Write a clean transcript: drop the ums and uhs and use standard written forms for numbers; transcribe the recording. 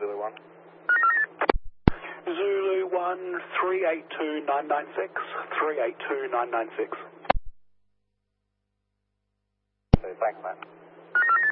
Zulu 1. Zulu 1, 382996, 382996. Okay, thanks, man.